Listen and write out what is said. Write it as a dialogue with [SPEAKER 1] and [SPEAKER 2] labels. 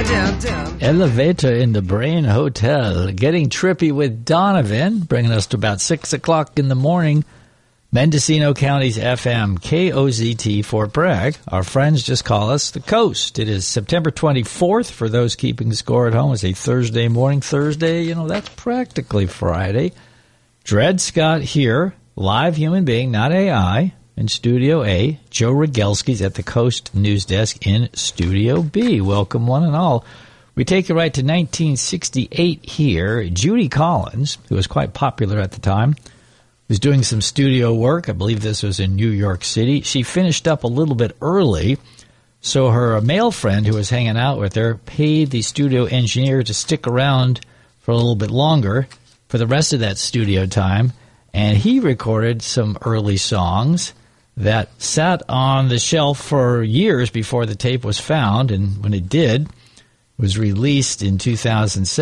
[SPEAKER 1] Elevator in the Brain Hotel. Getting trippy with Donovan, bringing us to about 6 o'clock in the morning. Mendocino County's FM, KOZT, Fort Bragg. Our friends just call us the Coast. It is September 24th. For those keeping score at home, it's a Thursday morning. Thursday, that's practically Friday. Dred Scott here, live human being, not AI, in Studio A. Joe Rogelski's at the Coast News Desk in Studio B. Welcome, one and all. We take you right to 1968 here. Judy Collins, who was quite popular at the time, was doing some studio work. I believe this was in New York City. She finished up a little bit early, so her male friend who was hanging out with her paid the studio engineer to stick around for a little bit longer for the rest of that studio time, and he recorded some early songs that sat on the shelf for years before the tape was found, and when it did, was released in 2007.